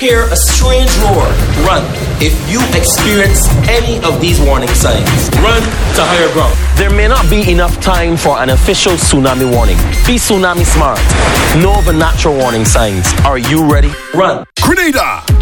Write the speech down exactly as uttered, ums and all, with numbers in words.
hear a strange roar, run. If you experience any of these warning signs, run to higher ground. There may not be enough time for an official tsunami warning. Be tsunami smart. Know the natural warning signs. Are you ready? Run. Grenada!